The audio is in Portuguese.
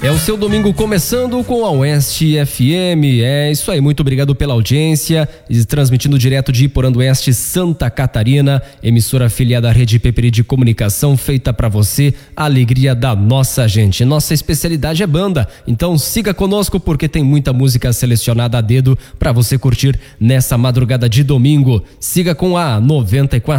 É o seu domingo começando com a Oeste FM. É isso aí, muito obrigado pela audiência. Transmitindo direto de Iporã do Oeste, Santa Catarina, emissora afiliada à Rede Peperi de Comunicação, feita para você, a alegria da nossa gente. Nossa especialidade é banda, então siga conosco porque tem muita música selecionada a dedo para você curtir nessa madrugada de domingo. Siga com a 94